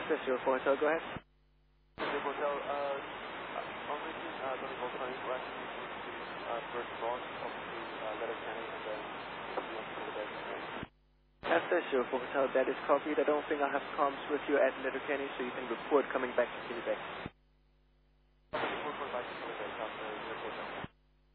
F04 Hotel, go ahead. Hotel, on reaching Tony Volcano, we're asking you to first launch of the Letterkenny and then to the base. F04 Hotel, that is copied. I don't think I have comms with you at Letterkenny, so you can report coming back to Quebec.